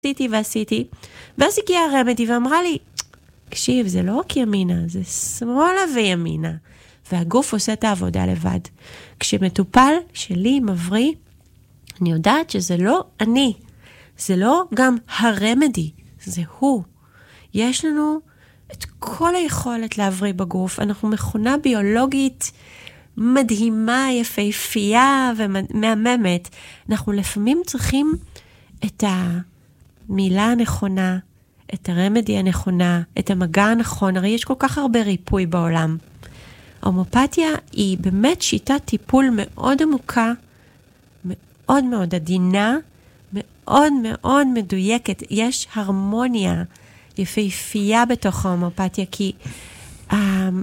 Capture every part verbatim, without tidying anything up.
עשיתי ועשיתי, ואז הגיעה הרמדי ואמרה לי, תקשיב, זה לא רק ימינה, זה שמאלה וימינה, והגוף עושה את העבודה לבד. כשמטופל שלי מבריא, אני יודעת שזה לא אני, זה לא גם הרמדי, זה הוא. יש לנו את כל היכולת להבריא בגוף, אנחנו מכונה ביולוגית מדהימה, יפהפייה ומהממת. אנחנו לפעמים צריכים את המילה הנכונה, את הרמדי הנכונה, את המגע הנכון. הרי יש כל כך הרבה ריפוי בעולם. ההומאופתיה היא באמת שיטת טיפול מאוד עמוקה, מאוד מאוד עדינה, מאוד מאוד מדויקת. יש הרמוניה יפהפייה בתוך ההומאופתיה, כי uh,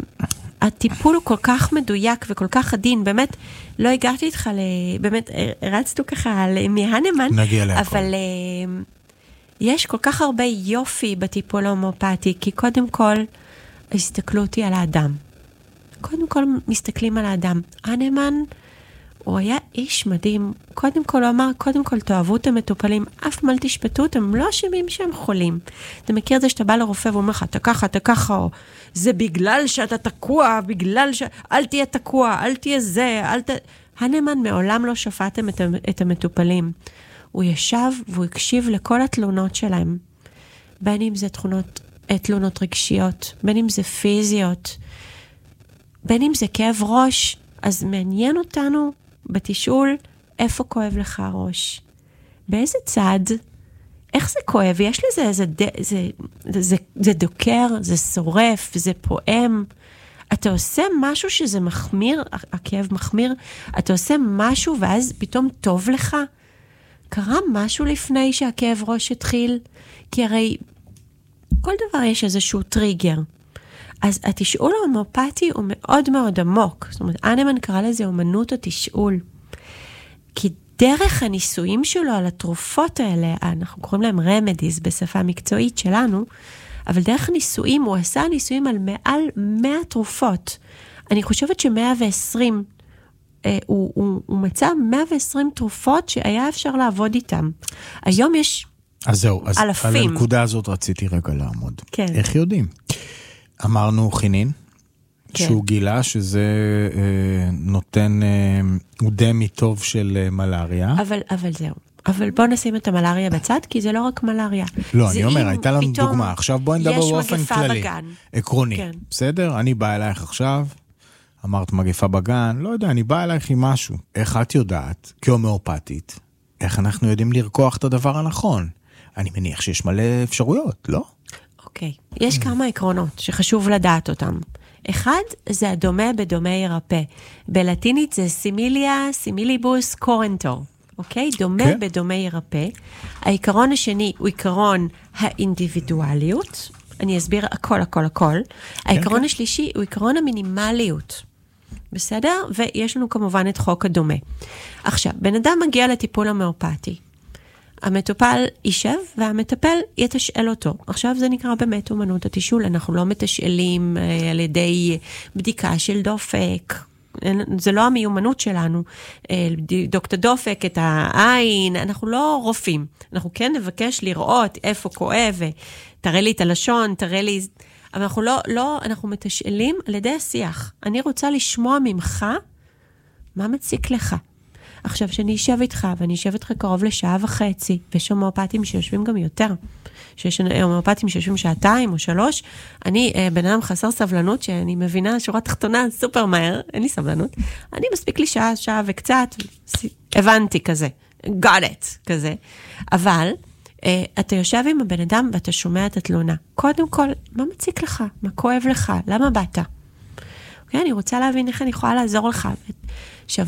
הטיפול הוא כל כך מדויק וכל כך עדין. באמת, לא הגעתי איתך, באמת, רצנו ככה מהנמן, נגיע להכל. אבל uh, יש כל כך הרבה יופי בטיפול ההומאופתי, כי קודם כל, ההסתכלות היא על האדם. קודם כל מסתכלים על האדם. הנמן, הוא היה איש מדהים. קודם כל הוא אמר, קודם כל תאהבו את המטופלים, אף מל תשפטו אותם, הם לא אשמים שהם חולים. אתה מכיר את זה שאתה בא לרופא ואומר לך, אתה ככה, אתה ככה, או זה בגלל שאתה תקוע, בגלל ש... אל תהיה תקוע, אל תהיה זה, אל ת... הנמן מעולם לא שפטתם את, את המטופלים. הוא ישב והוא הקשיב לכל התלונות שלהם. בין אם זה תלונות, תלונות רגשיות, בין אם זה פיזיות, בין אם זה כאב ראש, אז מעניין אותנו בתשאול איפה כואב לך הראש. באיזה צד, איך זה כואב? יש לזה, זה, זה, זה, זה, זה דוקר, זה שורף, זה פועם. אתה עושה משהו שזה מחמיר, הכאב מחמיר, אתה עושה משהו ואז פתאום טוב לך. קרה משהו לפני שהכאב ראש התחיל? כי הרי כל דבר יש איזשהו טריגר. אז התשאול ההומאופתי הוא מאוד מאוד עמוק. זאת אומרת, הנמן קרא לזה אומנות התשאול. כי דרך הניסויים שלו על התרופות האלה, אנחנו קוראים להם רמדיז בשפה מקצועית שלנו, אבל דרך הניסויים, הוא עשה ניסויים על מעל מאה תרופות. אני חושבת ש-מאה ועשרים, אה, הוא, הוא, הוא מצא מאה ועשרים תרופות שהיה אפשר לעבוד איתם. היום יש אז זהו, אז אלפים. על הנקודה הזאת רציתי רגע לעמוד. כן. איך יודעים? אמרנו חינין, כן. שהוא גילה שזה אה, נותן אה, אודמי טוב של אה, מלאריה. אבל, אבל זהו. אבל בוא נשים את המלאריה בצד, כי זה לא רק מלאריה. לא, אני אומר, הייתה לנו דוגמה. עכשיו בואי נדבר באופן כללי. בגן. עקרוני. כן. בסדר? אני באה אלייך עכשיו, אמרת מגפה בגן, לא יודע, אני באה אלייך עם משהו. איך את יודעת, כהומאופתית, איך אנחנו יודעים לרקוח את הדבר הנכון? אני מניח שיש מלא אפשרויות, לא? אוקיי. יש כמה עקרונות שחשוב לדעת אותם. אחד, זה הדומה בדומה ירפא. בלטינית זה סימיליה, סימיליבוס, קורנטור. אוקיי? דומה okay. בדומה ירפא. העיקרון השני הוא עיקרון האינדיבידואליות. אני אסביר הכל, הכל, הכל. Okay, העיקרון okay. השלישי הוא עיקרון המינימליות. בסדר? ויש לנו כמובן את חוק הדומה. עכשיו, בן אדם מגיע לטיפול המאופתי. המטופל יישב והמטפל יתשאל אותו. עכשיו זה נקרא באמת אומנות התשאול. אנחנו לא מתשאלים אה, על ידי בדיקה של דופק. זה לא המיומנות שלנו. דוקטור דופק את העין, אנחנו לא רופאים. אנחנו כן נבקש לראות איפה כואב, תראה לי את הלשון, תראה לי... אבל אנחנו לא, לא, אנחנו מתשאלים על ידי השיח. אני רוצה לשמוע ממך מה מציק לך. עכשיו, שאני אשב איתך, ואני אשב איתך קרוב לשעה וחצי, ויש הומאופתים שיושבים גם יותר. שיש הומאופתים שיושבים שעתיים או שלוש, אני בן אדם חסר סבלנות, שאני מבינה שורה תחתונה סופר מהר, אין לי סבלנות, אני מספיק לי שעה, שעה וקצת, הבנתי כזה, got it, כזה. אבל, אתה יושב עם הבן אדם, ואתה שומע את התלונה. קודם כל, מה מציק לך? מה כואב לך? למה באת? אוקיי, אני רוצה להבין איך אני יכולה לעזור לך. עכשיו,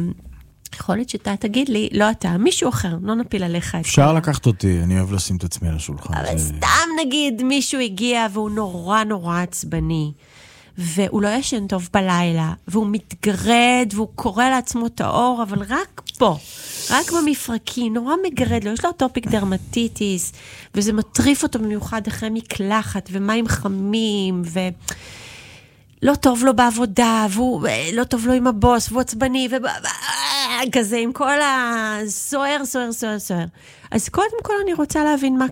יכול להיות שאתה תגיד לי, לא אתה, מישהו אחר, לא נפיל עליך. אפשר לקחת אותי, אני אוהב לשים את עצמי על השולחן. אבל סתם נגיד, מישהו הגיע והוא נורא נורא עצבני, והוא לא ישן טוב בלילה, והוא מתגרד, והוא קורא לעצמו את האור, אבל רק פה, רק במפרקי, נורא מגרד לו, יש לו אטופיק דרמטיטיס, וזה מטריף אותו במיוחד אחרי מקלחת, ומים חמים, ו... לא טוב לו בעבודה, והוא לא טוב לו עם הבוס, והוא עצבני, כזה עם כל הסוער, סוער, סוער, סוער. אז קודם כל אני רוצה להבין מה